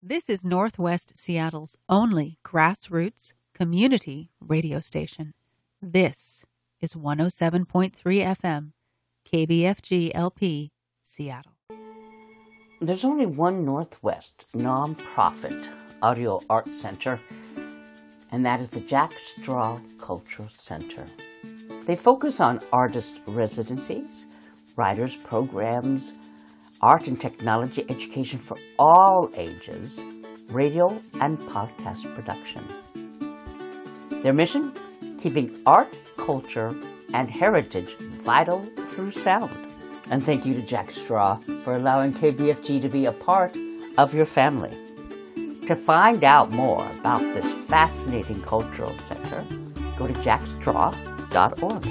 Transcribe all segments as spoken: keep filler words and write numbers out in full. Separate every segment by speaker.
Speaker 1: This is Northwest Seattle's only grassroots community radio station. This is one oh seven point three F M, K B F G L P, Seattle.
Speaker 2: There's only one Northwest nonprofit audio art center, and that is the Jack Straw Cultural Center. They focus on artist residencies, writers programs, art and technology education for all ages, radio and podcast production. Their mission? Keeping art, culture, and heritage vital through sound. And thank you to Jack Straw for allowing K B F G to be a part of your family. To find out more about this fascinating cultural center, go to jack straw dot org.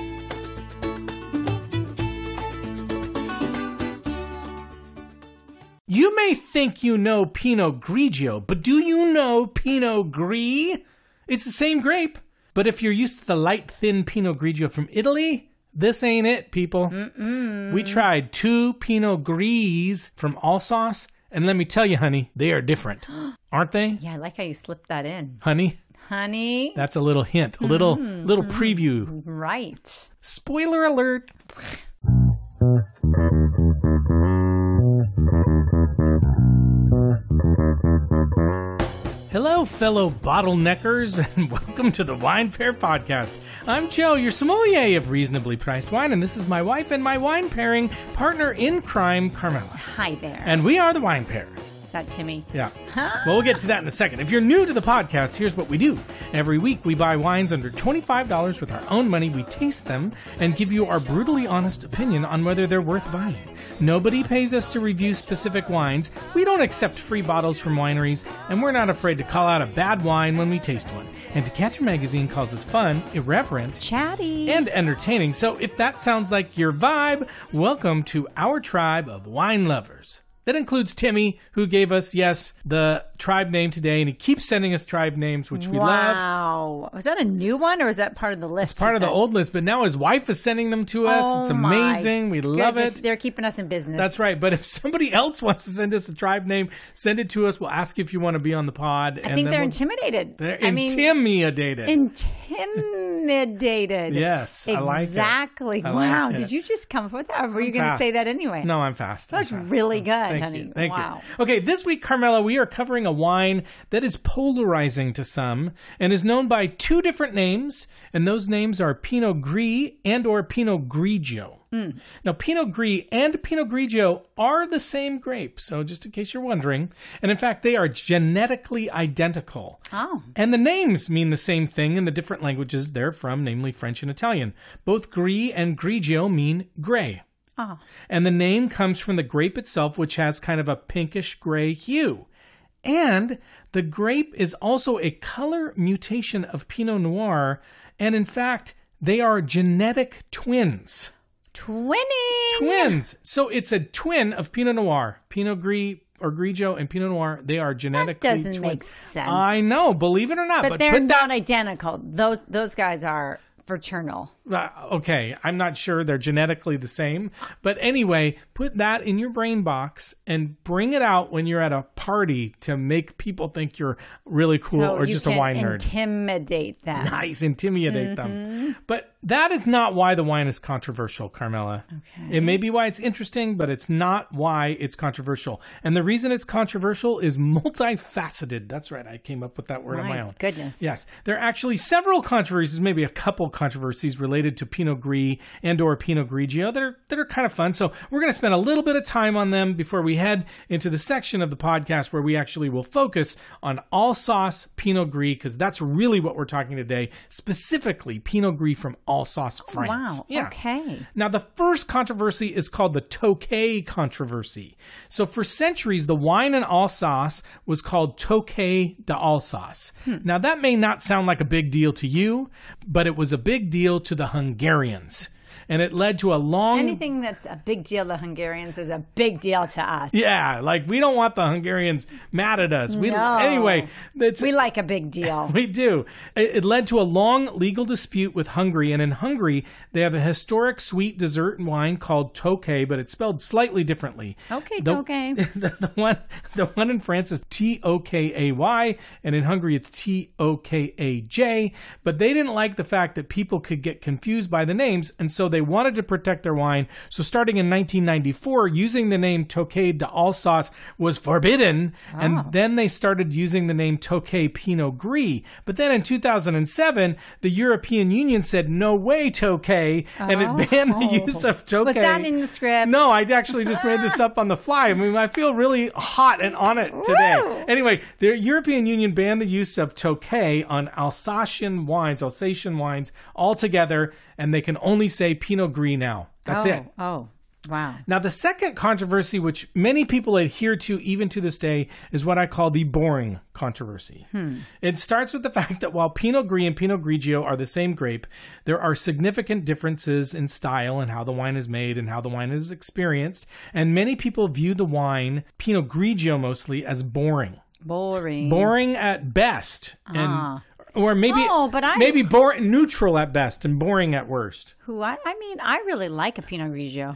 Speaker 3: You may think you know Pinot Grigio, but do you know Pinot Gris? It's the same grape, but if you're used to the light, thin Pinot Grigio from Italy, this ain't it, people. Mm-mm. We tried two Pinot Gris from Alsace, and let me tell you, honey, they are different. Aren't they?
Speaker 4: Yeah, I like how you slipped that in.
Speaker 3: Honey?
Speaker 4: Honey?
Speaker 3: That's a little hint, a little mm-hmm. little preview.
Speaker 4: Right.
Speaker 3: Spoiler alert. Hello, fellow bottleneckers, and welcome to the Wine Pair Podcast. I'm Joe, your sommelier of reasonably priced wine, and this is my wife and my wine pairing partner in crime, Carmela.
Speaker 4: Hi there.
Speaker 3: And we are the Wine Pair.
Speaker 4: Is that Timmy?
Speaker 3: Yeah. Well, we'll get to that in a second. If you're new to the podcast, here's what we do. Every week, we buy wines under twenty-five dollars with our own money. We taste them and give you our brutally honest opinion on whether they're worth buying. Nobody pays us to review specific wines. We don't accept free bottles from wineries, and we're not afraid to call out a bad wine when we taste one. And Decanter Magazine calls us fun, irreverent,
Speaker 4: chatty,
Speaker 3: and entertaining. So if that sounds like your vibe, welcome to our tribe of wine lovers. That includes Timmy, who gave us, yes, the tribe name today, and he keeps sending us tribe names, which we
Speaker 4: wow.
Speaker 3: love.
Speaker 4: Wow. Was that a new one, or is that part of the list?
Speaker 3: It's part of the old list, but now his wife is sending them to us.
Speaker 4: Oh,
Speaker 3: it's amazing. We love
Speaker 4: goodness.
Speaker 3: it.
Speaker 4: They're keeping us in business.
Speaker 3: That's right. But if somebody else wants to send us a tribe name, send it to us. We'll ask you if you want to be on the pod.
Speaker 4: I
Speaker 3: and
Speaker 4: think
Speaker 3: then
Speaker 4: they're
Speaker 3: we'll,
Speaker 4: intimidated.
Speaker 3: They're
Speaker 4: I
Speaker 3: intimidated.
Speaker 4: Mean, intimidated.
Speaker 3: Yes,
Speaker 4: exactly.
Speaker 3: I like it.
Speaker 4: Exactly.
Speaker 3: I
Speaker 4: wow.
Speaker 3: like it.
Speaker 4: Did you just come up with that, or were
Speaker 3: I'm
Speaker 4: you going to say that anyway?
Speaker 3: No, I'm fast.
Speaker 4: That was
Speaker 3: I'm fast.
Speaker 4: really good,
Speaker 3: Thank
Speaker 4: honey.
Speaker 3: You. Thank
Speaker 4: wow.
Speaker 3: you. Okay, this week, Carmela, we are covering a wine that is polarizing to some and is known by two different names, and those names are Pinot Gris and or Pinot Grigio. Mm. Now, Pinot Gris and Pinot Grigio are the same grape, so just in case you're wondering. And in fact, they are genetically identical.
Speaker 4: Oh.
Speaker 3: And the names mean the same thing in the different languages they're from, namely French and Italian. Both Gris and Grigio mean gray.
Speaker 4: Oh.
Speaker 3: And the name comes from the grape itself, which has kind of a pinkish gray hue. And the grape is also a color mutation of Pinot Noir. And in fact, they are genetic twins.
Speaker 4: Twinning!
Speaker 3: Twins. So it's a twin of Pinot Noir. Pinot Gris or Grigio and Pinot Noir, they are genetically
Speaker 4: that doesn't
Speaker 3: twins.
Speaker 4: make sense.
Speaker 3: I know, believe it or not.
Speaker 4: But,
Speaker 3: but
Speaker 4: they're
Speaker 3: put
Speaker 4: not
Speaker 3: that...
Speaker 4: identical. Those those guys are fraternal.
Speaker 3: Uh, okay, I'm not sure they're genetically the same. But anyway, put that in your brain box and bring it out when you're at a party to make people think you're really cool
Speaker 4: so
Speaker 3: or just a wine nerd.
Speaker 4: Intimidate them.
Speaker 3: Nice, intimidate
Speaker 4: mm-hmm.
Speaker 3: them. But that is not why the wine is controversial, Carmela.
Speaker 4: Okay.
Speaker 3: It may be why it's interesting, but it's not why it's controversial. And the reason it's controversial is multifaceted. That's right, I came up with that word
Speaker 4: my
Speaker 3: on my own.
Speaker 4: Goodness.
Speaker 3: Yes, there are actually several controversies, maybe a couple controversies related to Pinot Gris and or Pinot Grigio that are, that are kind of fun. So we're going to spend a little bit of time on them before we head into the section of the podcast where we actually will focus on Alsace Pinot Gris, because that's really what we're talking today, specifically Pinot Gris from Alsace, France.
Speaker 4: Wow,
Speaker 3: yeah.
Speaker 4: okay.
Speaker 3: Now, the first controversy is called the Tokay controversy. So for centuries, the wine in Alsace was called Tokay d'Alsace. Hmm. Now, that may not sound like a big deal to you, but it was a big deal to the Hungarians. and it led to a long...
Speaker 4: Anything that's a big deal to Hungarians is a big deal to us.
Speaker 3: Yeah, like we don't want the Hungarians mad at us. We
Speaker 4: No.
Speaker 3: Anyway, it's,
Speaker 4: We like a big deal.
Speaker 3: we do. It, it led to a long legal dispute with Hungary, and in Hungary, they have a historic sweet dessert wine called Tokay, but it's spelled slightly differently.
Speaker 4: Okay,
Speaker 3: The-
Speaker 4: Tokay.
Speaker 3: The, the one, the one in France is T O K A Y, and in Hungary it's T O K A J. But they didn't like the fact that people could get confused by the names, and so they wanted to protect their wine. So starting in nineteen ninety-four, using the name Tokay d'Alsace was forbidden, and then they started using the name Tokay Pinot Gris. But then in two thousand seven, the European Union said, no way, Tokay, and it banned the use of Tokay.
Speaker 4: Was that in the script?
Speaker 3: No, I actually just made this up on the fly. I mean, I feel really hot and on it today.
Speaker 4: Woo!
Speaker 3: Anyway, the European Union banned the use of Tokay on Alsatian wines, Alsatian wines altogether, and they can only say Pinot Gris now. That's
Speaker 4: oh,
Speaker 3: it.
Speaker 4: Oh, wow.
Speaker 3: Now, the second controversy, which many people adhere to even to this day, is what I call the boring controversy.
Speaker 4: Hmm.
Speaker 3: It starts with the fact that while Pinot Gris and Pinot Grigio are the same grape, there are significant differences in style and how the wine is made and how the wine is experienced. And many people view the wine, Pinot Grigio mostly, as boring.
Speaker 4: Boring.
Speaker 3: Boring at best. And
Speaker 4: Ah.
Speaker 3: Or maybe
Speaker 4: Oh, but I-
Speaker 3: maybe bor- neutral at best and boring at worst.
Speaker 4: Who I, I mean, I really like a Pinot Grigio.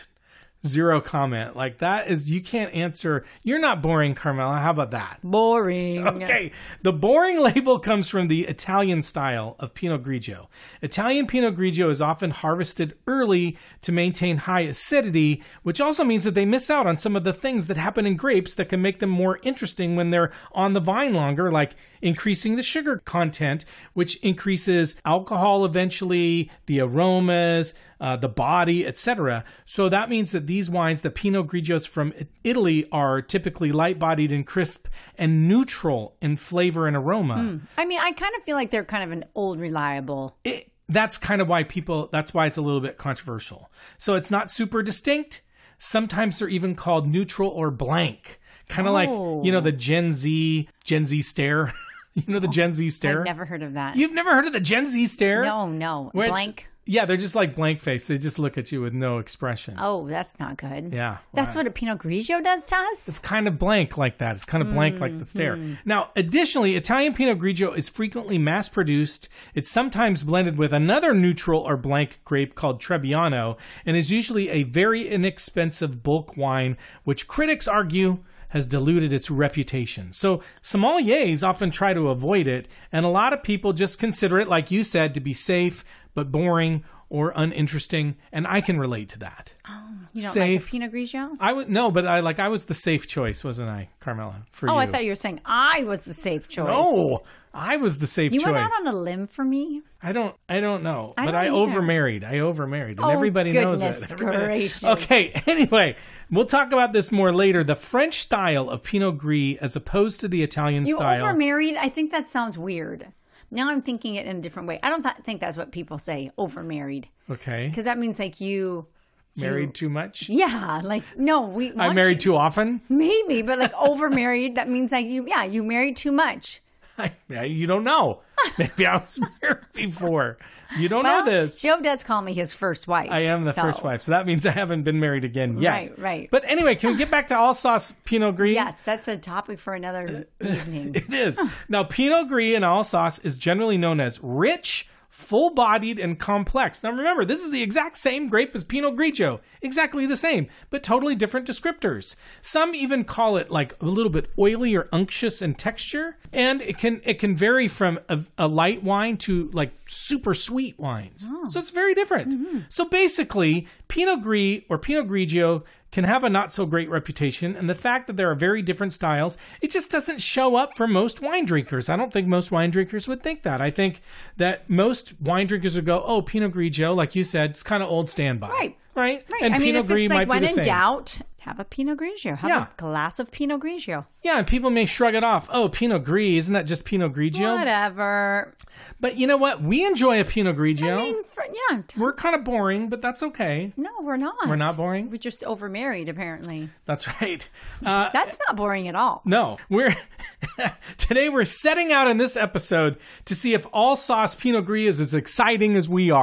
Speaker 3: Zero comment. Like that is, you can't answer. You're not boring, Carmela. How about that?
Speaker 4: Boring.
Speaker 3: Okay. The boring label comes from the Italian style of Pinot Grigio. Italian Pinot Grigio is often harvested early to maintain high acidity, which also means that they miss out on some of the things that happen in grapes that can make them more interesting when they're on the vine longer, like increasing the sugar content, which increases alcohol eventually, the aromas, uh, the body, et cetera. So that means that these wines, the Pinot Grigios from Italy, are typically light-bodied and crisp and neutral in flavor and aroma.
Speaker 4: I mean, I kind of feel like they're kind of an old reliable.
Speaker 3: It, that's kind of why people, that's why it's a little bit controversial. So it's not super distinct. Sometimes they're even called neutral or blank. Kind of
Speaker 4: Oh.
Speaker 3: like, you know, the Gen Z, Gen Z stare. You know the Gen Z stare?
Speaker 4: I've never heard of that.
Speaker 3: You've never heard of the Gen Z stare?
Speaker 4: No, no.
Speaker 3: Where it's-
Speaker 4: Blank.
Speaker 3: Yeah, they're just like blank face. They just look at you with no expression.
Speaker 4: Oh, that's not good.
Speaker 3: Yeah.
Speaker 4: That's
Speaker 3: right.
Speaker 4: what a Pinot Grigio does to us?
Speaker 3: It's kind of blank like that. It's kind of blank like the stare. Now, additionally, Italian Pinot Grigio is frequently mass-produced. It's sometimes blended with another neutral or blank grape called Trebbiano, and is usually a very inexpensive bulk wine, which critics argue has diluted its reputation. So sommeliers often try to avoid it, and a lot of people just consider it, like you said, to be safe, but boring or uninteresting, and I can relate to that.
Speaker 4: You don't
Speaker 3: Safe.
Speaker 4: like a Pinot Grigio?
Speaker 3: I was no, but I like I was the safe choice, wasn't I, Carmela? For
Speaker 4: Oh,
Speaker 3: you.
Speaker 4: I thought you were saying I was the safe choice.
Speaker 3: No, I was the safe
Speaker 4: You
Speaker 3: choice.
Speaker 4: went out on a limb for me?
Speaker 3: I don't, I don't know,
Speaker 4: I
Speaker 3: but
Speaker 4: don't
Speaker 3: I
Speaker 4: either.
Speaker 3: overmarried. I overmarried, and
Speaker 4: Oh,
Speaker 3: everybody knows it.
Speaker 4: goodness
Speaker 3: Everybody-
Speaker 4: gracious.
Speaker 3: Okay, anyway, we'll talk about this more later. The French style of Pinot Gris, as opposed to the Italian
Speaker 4: You
Speaker 3: style.
Speaker 4: overmarried? I think that sounds weird. Now I'm thinking it in a different way. I don't th- think that's what people say, overmarried.
Speaker 3: Okay,
Speaker 4: Because that means like you...
Speaker 3: married too much.
Speaker 4: Yeah, like, no, we...
Speaker 3: I married too often.
Speaker 4: Maybe, but like overmarried, that means like you, yeah, you married too much.
Speaker 3: I, yeah, you don't know. Maybe I was married before. You don't
Speaker 4: Well,
Speaker 3: know this.
Speaker 4: Joe does call me his first wife.
Speaker 3: I am the
Speaker 4: so-
Speaker 3: first wife, so that means I haven't been married again yet.
Speaker 4: Right, right.
Speaker 3: But anyway, can we get back to Alsace Pinot Gris?
Speaker 4: Yes, that's a topic for another evening.
Speaker 3: It is. Now, Pinot Gris in Alsace is generally known as rich, full-bodied, and complex. Now, remember, this is the exact same grape as Pinot Grigio. Exactly the same, but totally different descriptors. Some even call it like a little bit oily or unctuous in texture, and it can it can vary from a, a light wine to like super sweet wines. So it's very different. So basically, Pinot Gris or Pinot Grigio can have a not so great reputation, and the fact that there are very different styles, it just doesn't show up for most wine drinkers. I don't think most wine drinkers would think that. I think that most wine drinkers would go, oh, Pinot Grigio, like you said, it's kind of old standby.
Speaker 4: Right.
Speaker 3: Right?
Speaker 4: Right.
Speaker 3: And
Speaker 4: I mean,
Speaker 3: Pinot
Speaker 4: if
Speaker 3: Gris
Speaker 4: it's
Speaker 3: might
Speaker 4: like when
Speaker 3: be the
Speaker 4: in
Speaker 3: same.
Speaker 4: doubt, have a Pinot Grigio. Have
Speaker 3: Yeah.
Speaker 4: a glass of Pinot Grigio.
Speaker 3: Yeah, and people may shrug it off. Oh, Pinot Gris, isn't that just Pinot Grigio?
Speaker 4: Whatever.
Speaker 3: But you know what? We enjoy a Pinot Grigio.
Speaker 4: I mean, for, yeah. t-
Speaker 3: We're kind of boring, but that's okay.
Speaker 4: No, we're not.
Speaker 3: We're not boring?
Speaker 4: We're just overmarried, apparently.
Speaker 3: That's right. Uh,
Speaker 4: That's not boring at all.
Speaker 3: No, we're today we're setting out in this episode to see if Alsace Pinot Gris is as exciting as we are.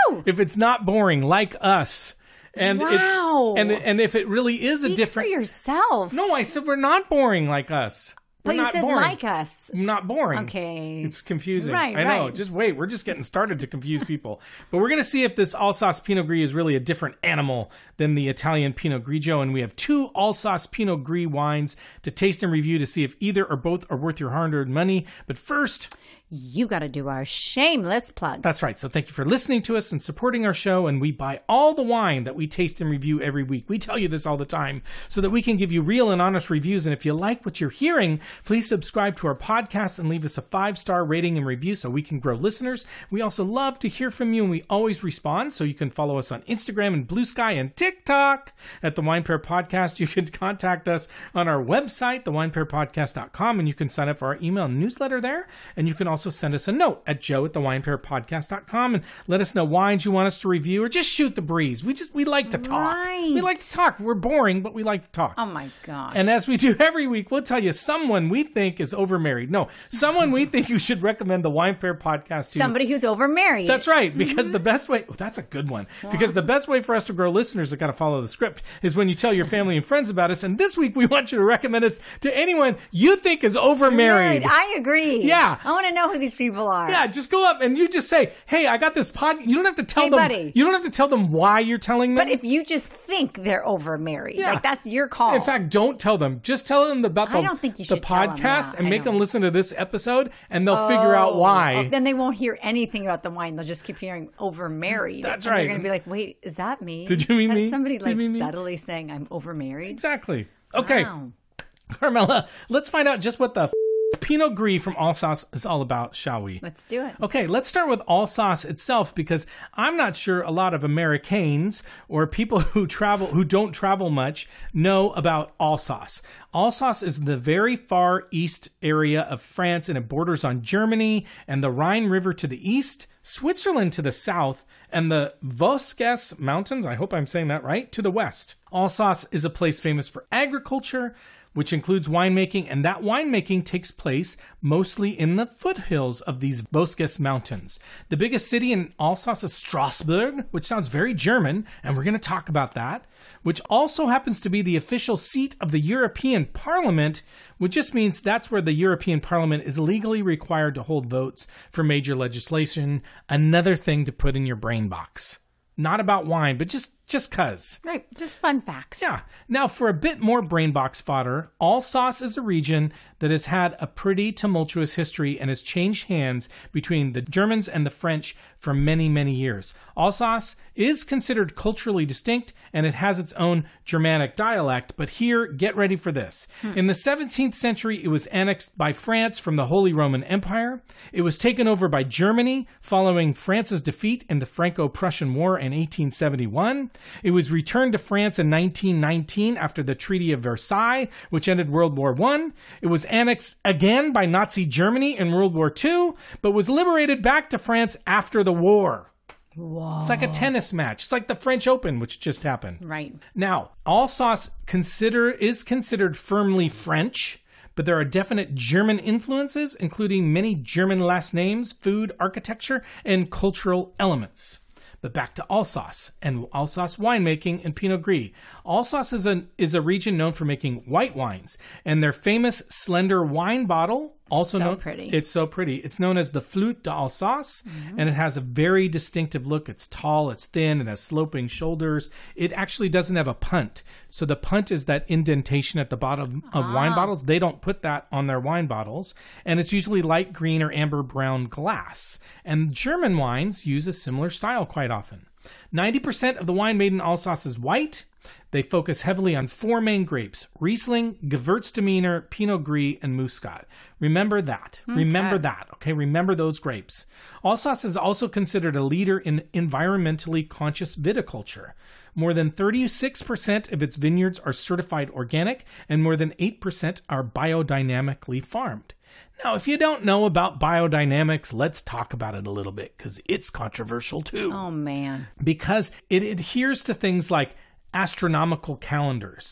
Speaker 4: Woo!
Speaker 3: if it's not boring like us. And
Speaker 4: Wow.
Speaker 3: it's and and if it really is
Speaker 4: Speak
Speaker 3: a different
Speaker 4: for yourself.
Speaker 3: No, I said we're not boring like us. We're
Speaker 4: but you
Speaker 3: not
Speaker 4: said
Speaker 3: boring.
Speaker 4: like us.
Speaker 3: Not boring.
Speaker 4: Okay.
Speaker 3: It's confusing.
Speaker 4: Right,
Speaker 3: I know.
Speaker 4: right.
Speaker 3: Just wait. We're just getting started to confuse people. But we're going to see if this Alsace Pinot Gris is really a different animal than the Italian Pinot Grigio. And we have two Alsace Pinot Gris wines to taste and review to see if either or both are worth your hard-earned money. But first,
Speaker 4: You got to do our shameless plug.
Speaker 3: that's right. So thank you for listening to us and supporting our show. And we buy all the wine that we taste and review every week. We tell you this all the time so that we can give you real and honest reviews. And if you like what you're hearing, please subscribe to our podcast and leave us a five-star rating and review so we can grow listeners. We also love to hear from you, and we always respond. So you can follow us on Instagram and Blue Sky and TikTok at the Wine Pair Podcast. You can contact us on our website, the wine pair podcast dot com, and you can sign up for our email newsletter there. And you can also send us a note at joe at the wine pair podcast dot com and let us know wines you want us to review, or just shoot the breeze. We just we like to talk.
Speaker 4: Right.
Speaker 3: We like to talk. We're boring, but we like to talk.
Speaker 4: Oh my gosh.
Speaker 3: And as we do every week, we'll tell you someone we think is overmarried. No, someone we think you should recommend the Wine Pair Podcast to.
Speaker 4: Somebody who's overmarried.
Speaker 3: That's right, because the best way, oh, that's a good one, because the best way for us to grow listeners that got to follow the script is when you tell your family and friends about us. And this week, we want you to recommend us to anyone you think is overmarried.
Speaker 4: I agree.
Speaker 3: Yeah.
Speaker 4: I want to know who these people are.
Speaker 3: Yeah, just go up and you just say, hey, I got this pod. You don't have to tell
Speaker 4: Hey,
Speaker 3: them.
Speaker 4: buddy.
Speaker 3: You don't have to tell them why you're telling them.
Speaker 4: But if you just think they're overmarried,
Speaker 3: Yeah.
Speaker 4: like that's your call.
Speaker 3: In fact, don't tell them. Just tell them about the,
Speaker 4: I don't think you
Speaker 3: the
Speaker 4: should tell them
Speaker 3: podcast
Speaker 4: that.
Speaker 3: and
Speaker 4: I
Speaker 3: make
Speaker 4: know.
Speaker 3: them listen to this episode, and they'll figure out
Speaker 4: Oh,
Speaker 3: why.
Speaker 4: oh, then they won't hear anything about the wine. They'll just keep hearing overmarried.
Speaker 3: That's
Speaker 4: and
Speaker 3: right.
Speaker 4: They're going to be like, wait, is that me?
Speaker 3: Did you mean
Speaker 4: That's
Speaker 3: me?
Speaker 4: somebody
Speaker 3: Did you
Speaker 4: like
Speaker 3: mean me?
Speaker 4: subtly saying I'm overmarried.
Speaker 3: Exactly. Okay,
Speaker 4: Wow.
Speaker 3: Carmela, let's find out just what the f- Pinot Gris from Alsace is all about, shall we?
Speaker 4: Let's do it.
Speaker 3: Okay, let's start with Alsace itself, because I'm not sure a lot of Americans or people who travel who don't travel much know about Alsace. Alsace is the very far east area of France, and it borders on Germany and the Rhine River to the east, Switzerland to the south, and the Vosges Mountains, I hope I'm saying that right, to the west. Alsace is a place famous for agriculture, which includes winemaking, and that winemaking takes place mostly in the foothills of these Vosges Mountains. The biggest city in Alsace is Strasbourg, which sounds very German, and we're going to talk about that, which also happens to be the official seat of the European Parliament, which just means that's where the European Parliament is legally required to hold votes for major legislation. Another thing to put in your brain box. Not about wine, but just just cuz.
Speaker 4: Right. Just fun facts.
Speaker 3: Yeah. Now, for a bit more brain box fodder, Alsace is a region that has had a pretty tumultuous history and has changed hands between the Germans and the French for many, many years. Alsace is considered culturally distinct, and it has its own Germanic dialect, but here, get ready for this. Hmm. In the seventeenth century, it was annexed by France from the Holy Roman Empire. It was taken over by Germany following France's defeat in the Franco-Prussian War in eighteen seventy-one. It was returned to France in nineteen nineteen after the Treaty of Versailles, which ended World War One. It was annexed again by Nazi Germany in World War Two, but was liberated back to France after the war.
Speaker 4: Whoa.
Speaker 3: It's like a tennis match. It's like the French Open, which just happened.
Speaker 4: Right.
Speaker 3: Now, Alsace consider is considered firmly French, but there are definite German influences, including many German last names, food, architecture, and cultural elements. But back to Alsace and Alsace winemaking and Pinot Gris. Alsace is a, is a region known for making white wines, and their famous slender wine bottle, also
Speaker 4: so
Speaker 3: known,
Speaker 4: pretty.
Speaker 3: It's so pretty. It's known as the Flûte d'Alsace, mm-hmm. and it has a very distinctive look. It's tall, it's thin, it has sloping shoulders. It actually doesn't have a punt. So the punt is that indentation at the bottom of
Speaker 4: ah.
Speaker 3: wine bottles. They don't put that on their wine bottles, and it's usually light green or amber brown glass. And German wines use a similar style quite often. ninety percent of the wine made in Alsace is white. They focus heavily on four main grapes: Riesling, Gewürztraminer, Pinot Gris, and Muscat. Remember that. Okay. Remember that. Okay, remember those grapes. Alsace is also considered a leader in environmentally conscious viticulture. More than thirty-six percent of its vineyards are certified organic, and more than eight percent are biodynamically farmed. Now, if you don't know about biodynamics, let's talk about it a little bit, because it's controversial too.
Speaker 4: Oh, man.
Speaker 3: Because it adheres to things like astronomical calendars,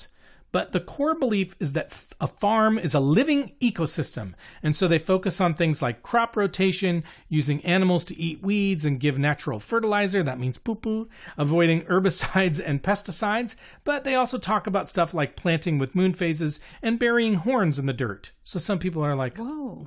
Speaker 3: But the core belief is that f- a farm is a living ecosystem. And so they focus on things like crop rotation, using animals to eat weeds and give natural fertilizer. That means poo-poo. Avoiding herbicides and pesticides. But they also talk about stuff like planting with moon phases and burying horns in the dirt. So some people are like,
Speaker 4: Whoa.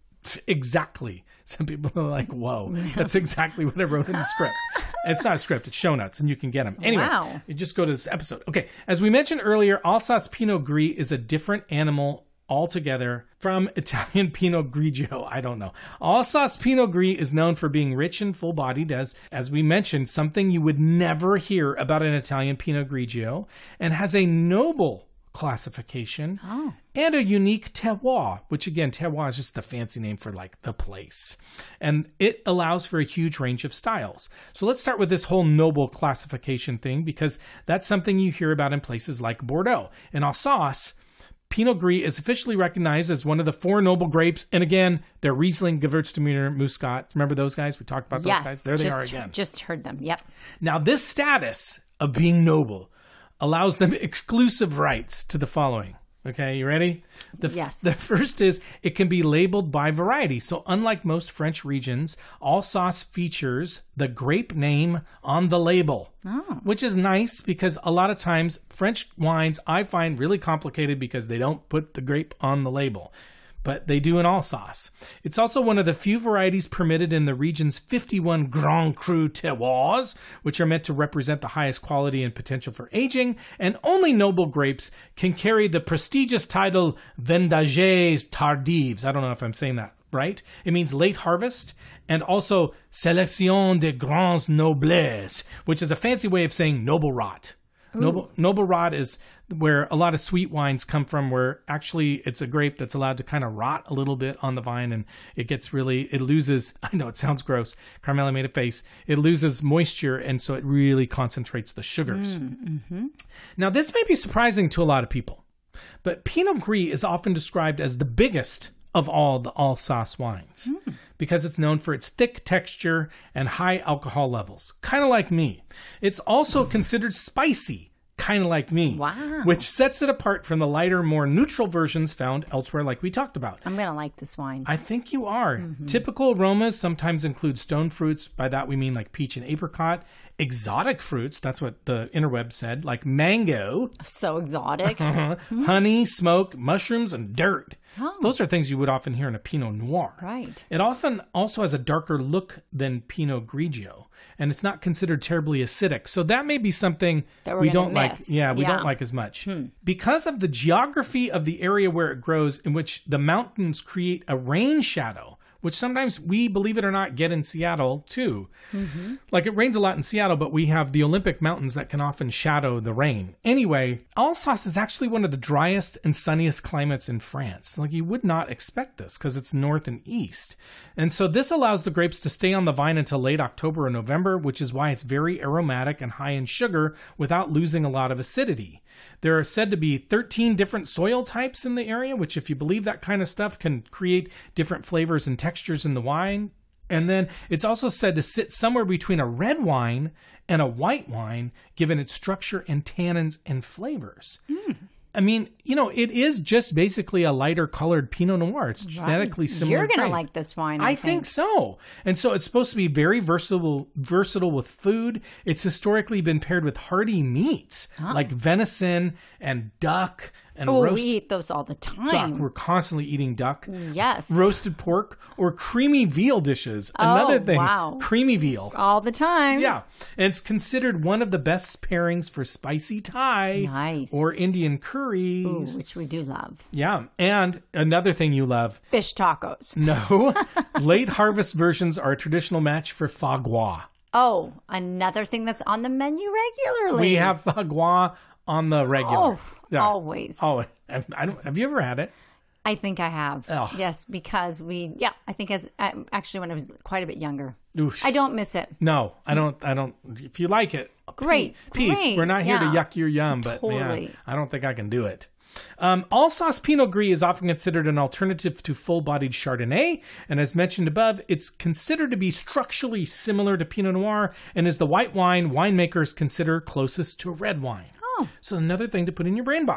Speaker 3: Exactly. Some people are like, whoa, that's exactly what I wrote in the script. It's not a script, it's show notes, and you can get them. Anyway,
Speaker 4: Wow.
Speaker 3: you just go to this episode. Okay, as we mentioned earlier, Alsace Pinot Gris is a different animal altogether from Italian Pinot Grigio. I don't know. Alsace Pinot Gris is known for being rich and full-bodied, as, as we mentioned, something you would never hear about an Italian Pinot Grigio, and has a noble classification
Speaker 4: Oh.
Speaker 3: and a unique terroir, which again, terroir is just the fancy name for like the place. And it allows for a huge range of styles. So let's start with this whole noble classification thing, because that's something you hear about in places like Bordeaux. In Alsace, Pinot Gris is officially recognized as one of the four noble grapes. And again, they're Riesling, Gewürztraminer, Muscat. Remember those guys? We talked about those
Speaker 4: Yes.
Speaker 3: guys. There they
Speaker 4: just,
Speaker 3: are again.
Speaker 4: Just heard them. Yep.
Speaker 3: Now, this status of being noble allows them exclusive rights to the following. Okay, you ready? The,
Speaker 4: Yes.
Speaker 3: The first is it can be labeled by variety. So unlike most French regions, Alsace features the grape name on the label,
Speaker 4: Oh.
Speaker 3: which is nice because a lot of times French wines I find really complicated because they don't put the grape on the label. But they do in Alsace. It's also one of the few varieties permitted in the region's fifty-one Grand Cru terroirs, which are meant to represent the highest quality and potential for aging, and only noble grapes can carry the prestigious title Vendages Tardives. I don't know if I'm saying that right. It means late harvest, and also Sélection des Grands Nobles, which is a fancy way of saying noble rot. Noble, noble rot is where a lot of sweet wines come from, where actually it's a grape that's allowed to kind of rot a little bit on the vine, and it gets really, it loses, I know it sounds gross, Carmela made a face, it loses moisture, and so it really concentrates the sugars.
Speaker 4: Mm-hmm.
Speaker 3: Now, this may be surprising to a lot of people, but Pinot Gris is often described as the biggest of all the Alsace wines mm. because it's known for its thick texture and high alcohol levels, kind of like me. It's also considered spicy, kind of like me,
Speaker 4: Wow.
Speaker 3: which sets it apart from the lighter, more neutral versions found elsewhere like we talked about.
Speaker 4: I'm going to like this wine.
Speaker 3: I think you are.
Speaker 4: Mm-hmm.
Speaker 3: Typical aromas sometimes include stone fruits. By that we mean like peach and apricot. Exotic fruits, that's what the interweb said, like mango,
Speaker 4: So exotic.
Speaker 3: mm-hmm. honey, smoke, mushrooms, and dirt.
Speaker 4: Oh.
Speaker 3: So those are things you would often hear in a Pinot Noir.
Speaker 4: Right.
Speaker 3: It often also has a darker look than Pinot Grigio, and it's not considered terribly acidic. So that may be something
Speaker 4: That we're
Speaker 3: we
Speaker 4: gonna
Speaker 3: don't like.
Speaker 4: miss.
Speaker 3: Yeah, we
Speaker 4: Yeah.
Speaker 3: don't like as much. Hmm. Because of the geography of the area where it grows, in which the mountains create a rain shadow, which sometimes we, believe it or not, get in Seattle too. Mm-hmm. Like it rains a lot in Seattle, but we have the Olympic Mountains that can often shadow the rain. Anyway, Alsace is actually one of the driest and sunniest climates in France. Like you would not expect this because it's north and east. And so this allows the grapes to stay on the vine until late October or November, which is why it's very aromatic and high in sugar without losing a lot of acidity. There are said to be thirteen different soil types in the area, which if you believe that kind of stuff can create different flavors and textures in the wine. And then it's also said to sit somewhere between a red wine and a white wine, given its structure and tannins and flavors. Mm. I mean, you know, it is just basically a lighter colored Pinot Noir. It's genetically
Speaker 4: Right.
Speaker 3: similar.
Speaker 4: You're going to
Speaker 3: grape.
Speaker 4: like this wine, I,
Speaker 3: I think so. And so it's supposed to be very versatile versatile with food. It's historically been paired with hearty meats like venison and duck and
Speaker 4: Oh,
Speaker 3: roast
Speaker 4: we eat those all the
Speaker 3: duck.
Speaker 4: time.
Speaker 3: We're constantly eating duck.
Speaker 4: Yes.
Speaker 3: Roasted pork or creamy veal dishes. Another
Speaker 4: Oh,
Speaker 3: thing.
Speaker 4: wow.
Speaker 3: Creamy veal.
Speaker 4: all the time.
Speaker 3: Yeah. And it's considered one of the best pairings for spicy Thai
Speaker 4: Nice.
Speaker 3: or Indian
Speaker 4: Ooh,
Speaker 3: curries.
Speaker 4: which we do love.
Speaker 3: Yeah. And another thing you love.
Speaker 4: Fish tacos.
Speaker 3: No. Late harvest versions are a traditional match for foie gras.
Speaker 4: Oh, another thing that's on the menu regularly.
Speaker 3: We have foie gras on the regular.
Speaker 4: Oh, always.
Speaker 3: Oh, I don't, have you ever had it?
Speaker 4: I think I have.
Speaker 3: Oh.
Speaker 4: Yes, because we, yeah, I think as actually when I was quite a bit younger.
Speaker 3: Oof.
Speaker 4: I don't miss it.
Speaker 3: No, I don't. I don't. If you like it,
Speaker 4: Great,
Speaker 3: peace.
Speaker 4: great,
Speaker 3: We're not here
Speaker 4: yeah.
Speaker 3: to yuck your yum, but
Speaker 4: Totally.
Speaker 3: yeah, I don't think I can do it. Um, Alsace Pinot Gris is often considered an alternative to full-bodied Chardonnay, and as mentioned above, it's considered to be structurally similar to Pinot Noir, and is the white wine winemakers consider closest to a red wine.
Speaker 4: Oh.
Speaker 3: So another thing to put in your brain box.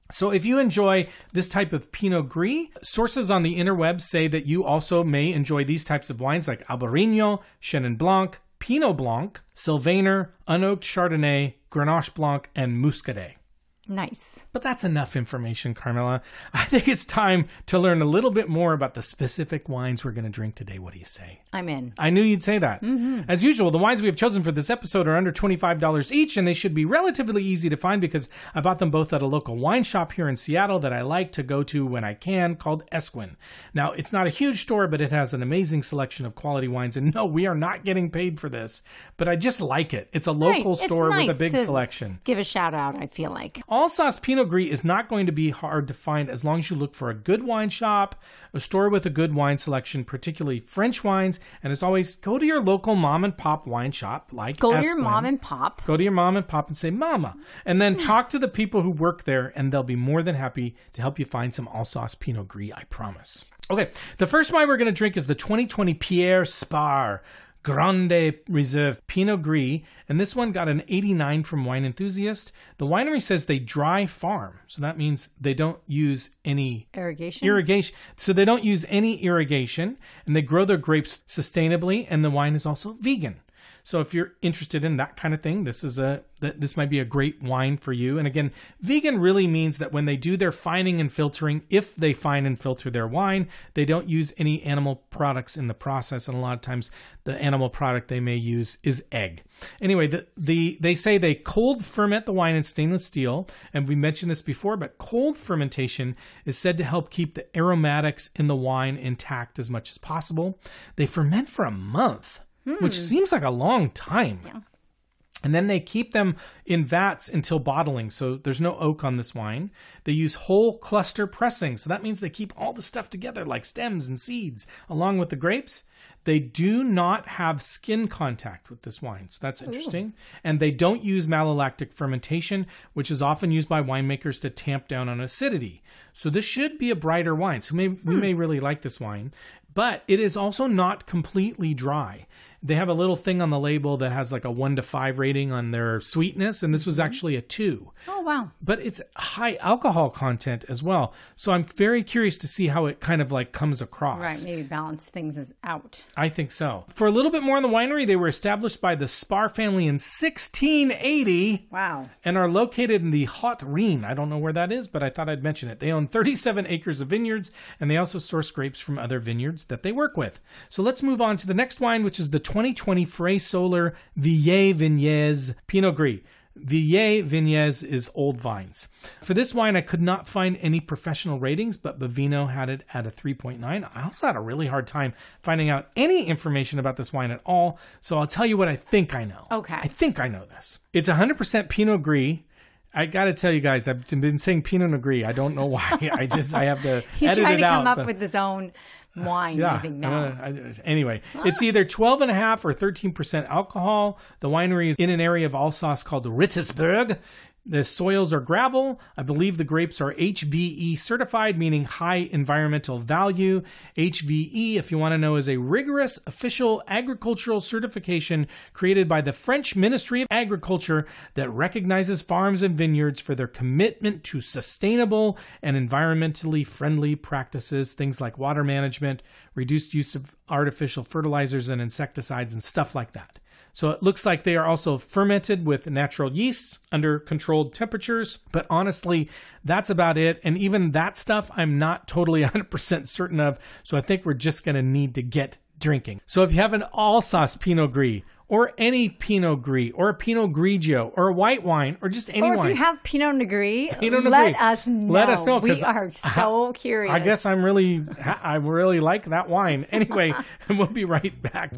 Speaker 3: So if you enjoy this type of Pinot Gris, sources on the interwebs say that you also may enjoy these types of wines like Albarino, Chenin Blanc, Pinot Blanc, Sylvaner, Unoaked Chardonnay, Grenache Blanc, and Muscadet.
Speaker 4: Nice.
Speaker 3: But that's enough information, Carmela. I think it's time to learn a little bit more about the specific wines we're going to drink today. What do you say?
Speaker 4: I'm in.
Speaker 3: I knew you'd say that.
Speaker 4: Mm-hmm.
Speaker 3: As usual, the wines we have chosen for this episode are under twenty-five dollars each, and they should be relatively easy to find because I bought them both at a local wine shop here in Seattle that I like to go to when I can, called Esquin. Now, it's not a huge store, but it has an amazing selection of quality wines. And no, we are not getting paid for this, but I just like it. It's a local
Speaker 4: right.
Speaker 3: store
Speaker 4: nice
Speaker 3: with a big
Speaker 4: to
Speaker 3: selection.
Speaker 4: Give a shout out, I feel like.
Speaker 3: Alsace Pinot Gris is not going to be hard to find as long as you look for a good wine shop, a store with a good wine selection, particularly French wines. And as always, go to your local mom and pop wine shop like
Speaker 4: Go to
Speaker 3: Esquin.
Speaker 4: your mom and pop.
Speaker 3: Go to your mom and pop and say, Mama. And then talk to the people who work there, and they'll be more than happy to help you find some Alsace Pinot Gris, I promise. Okay, the first wine we're going to drink is the twenty twenty Pierre Spar Grande Reserve Pinot Gris, and this one got an eighty-nine from Wine Enthusiast. The winery says they dry farm, so that means they don't use any
Speaker 4: Irrigation?
Speaker 3: irrigation. So they don't use any irrigation, and they grow their grapes sustainably, and the wine is also vegan. So if you're interested in that kind of thing, this is a this might be a great wine for you. And again, vegan really means that when they do their fining and filtering, if they fine and filter their wine, they don't use any animal products in the process. And a lot of times the animal product they may use is egg. Anyway, the, the they say they cold ferment the wine in stainless steel. And we mentioned this before, but cold fermentation is said to help keep the aromatics in the wine intact as much as possible. They ferment for a month. Which seems like a long time.
Speaker 4: Yeah.
Speaker 3: And then they keep them in vats until bottling. So there's no oak on this wine. They use whole cluster pressing. So that means they keep all the stuff together like stems and seeds along with the grapes. They do not have skin contact with this wine. So that's interesting. Ooh. And they don't use malolactic fermentation, which is often used by winemakers to tamp down on acidity. So this should be a brighter wine. So may, we may really like this wine. But it is also not completely dry. They have a little thing on the label that has like a one to five rating on their sweetness, and this was actually a two.
Speaker 4: Oh, wow.
Speaker 3: But it's high alcohol content as well. So I'm very curious to see how it kind of like comes across.
Speaker 4: Right, maybe balance things out.
Speaker 3: I think so. For a little bit more on the winery, they were established by the Spar family in sixteen eighty.
Speaker 4: Wow.
Speaker 3: And are located in the Haute Rhine. I don't know where that is, but I thought I'd mention it. They own thirty-seven acres of vineyards, and they also source grapes from other vineyards that they work with. So let's move on to the next wine, which is the twenty twenty Frey Solar Vieilles Vignes Pinot Gris. Vieilles Vignes is old vines. For this wine, I could not find any professional ratings, but Bovino had it at a three point nine. I also had a really hard time finding out any information about this wine at all, so I'll tell you what I think I know.
Speaker 4: Okay.
Speaker 3: I think I know this. It's one hundred percent Pinot Gris. I got to tell you guys, I've been saying Pinot Noir. I don't know why. I just, I have to
Speaker 4: He's
Speaker 3: edit
Speaker 4: trying
Speaker 3: it
Speaker 4: to
Speaker 3: out.
Speaker 4: come up
Speaker 3: but,
Speaker 4: with his own wine,
Speaker 3: yeah,
Speaker 4: I think now.
Speaker 3: Uh, I, anyway, it's either twelve and a half or thirteen percent alcohol. The winery is in an area of Alsace called Rittersberg. The soils are gravel. I believe the grapes are H V E certified, meaning high environmental value. H V E, if you want to know, is a rigorous official agricultural certification created by the French Ministry of Agriculture that recognizes farms and vineyards for their commitment to sustainable and environmentally friendly practices, things like water management, reduced use of artificial fertilizers and insecticides, and stuff like that. So it looks like they are also fermented with natural yeasts under controlled temperatures. But honestly, that's about it. And even that stuff, I'm not totally one hundred percent certain of. So I think we're just going to need to get drinking. So if you have an Alsace Pinot Gris, or any Pinot Gris, or a Pinot Grigio, or a white wine, or just any
Speaker 4: or if
Speaker 3: wine.
Speaker 4: you have Pinot Noir,
Speaker 3: Pinot Noir.
Speaker 4: let us know.
Speaker 3: Let us know.
Speaker 4: We are so curious.
Speaker 3: I guess I'm really, I really like that wine. Anyway, we'll be right back.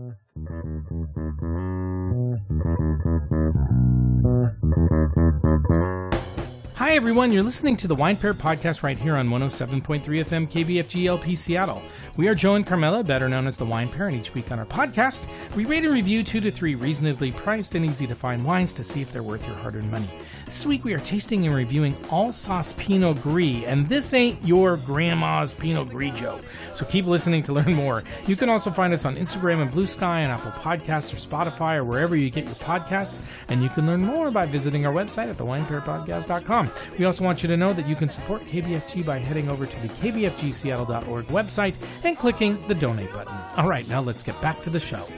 Speaker 3: Hi, everyone. You're listening to the Wine Pair Podcast right here on one oh seven point three F M K B F G L P Seattle. We are Joe and Carmela, better known as the Wine Pair, and each week on our podcast, we rate and review two to three reasonably priced and easy to find wines to see if they're worth your hard-earned money. This week, we are tasting and reviewing Alsace Pinot Gris, and this ain't your grandma's Pinot Grigio. So keep listening to learn more. You can also find us on Instagram and Blue Sky and Apple Podcasts or Spotify or wherever you get your podcasts, and you can learn more by visiting our website at the wine pair podcast dot com. We also want you to know that you can support K B F G by heading over to the k b f g seattle dot org website and clicking the donate button. All right, now let's get back to the show.